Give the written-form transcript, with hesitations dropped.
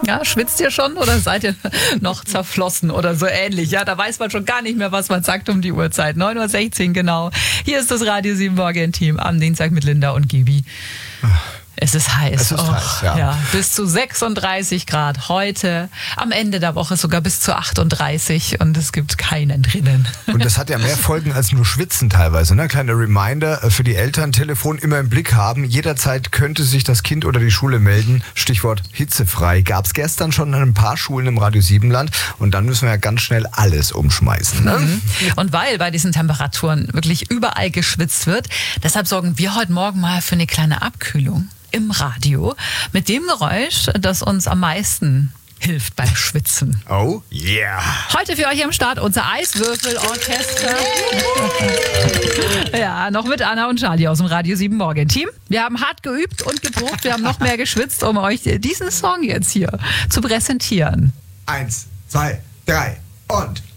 Ja, schwitzt ihr schon oder seid ihr noch zerflossen oder so ähnlich? Ja, da weiß man schon gar nicht mehr, was man sagt um die Uhrzeit. 9:16 Uhr genau. Hier ist das Radio 7 Morgen-Team am Dienstag mit Linda und Gibi. Es ist heiß. Es ist heiß, ja. Ja. Bis zu 36 Grad heute. Am Ende der Woche sogar bis zu 38 und es gibt keinen drinnen. Und das hat ja mehr Folgen als nur Schwitzen teilweise. Ne? Kleiner Reminder für die Eltern, Telefon immer im Blick haben. Jederzeit könnte sich das Kind oder die Schule melden. Stichwort hitzefrei. Gab es gestern schon an ein paar Schulen im Radio 7-Land. Und dann müssen wir ja ganz schnell alles umschmeißen. Ne? Mhm. Und weil bei diesen Temperaturen wirklich überall geschwitzt wird, deshalb sorgen wir heute Morgen mal für eine kleine Abkühlung im Radio mit dem Geräusch, das uns am meisten hilft beim Schwitzen. Oh yeah. Heute für euch am Start unser Eiswürfelorchester. Ja, noch mit Anna und Charlie aus dem Radio 7 Morgen Team. Wir haben hart geübt und geprobt, wir haben noch mehr geschwitzt, um euch diesen Song jetzt hier zu präsentieren. 1, 2, 3 und...